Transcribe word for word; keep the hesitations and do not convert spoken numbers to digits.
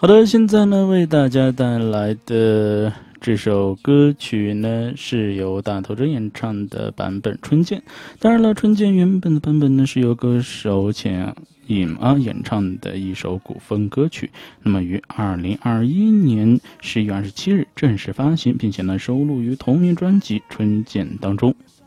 好的，现在呢为大家带来的这首歌曲呢是由大头针演唱的版本《春见》。当然了，《春见》原本的版本呢是由歌手浅影啊演唱的一首古风歌曲，那么于二零二一年十一月二十七日正式发行，并且呢收录于同名专辑《春见》当中。